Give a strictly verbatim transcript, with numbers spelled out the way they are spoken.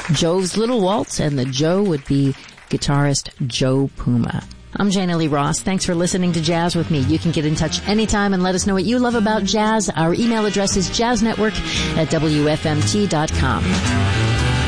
Joe's Little Waltz, and the Joe would be guitarist Joe Puma. I'm Jana Lee Ross. Thanks for listening to Jazz with me. You can get in touch anytime and let us know what you love about jazz. Our email address is jazznetwork at W F M T dot com.